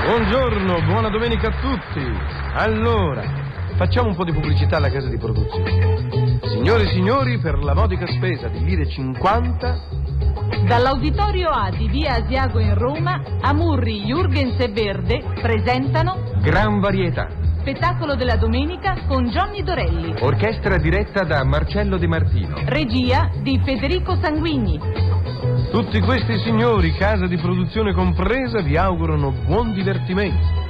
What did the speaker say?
Buongiorno, buona domenica a tutti. Allora, facciamo un po' di pubblicità alla casa di produzione. Signore e signori, per la modica spesa di lire 50... Dall'Auditorio A di via Asiago in Roma, Amurri, Jürgens e Verde presentano Gran Varietà. Spettacolo della domenica con Johnny Dorelli. Orchestra diretta da Marcello De Martino. Regia di Federico Sanguigni. Tutti questi signori, casa di produzione compresa, vi augurano buon divertimento.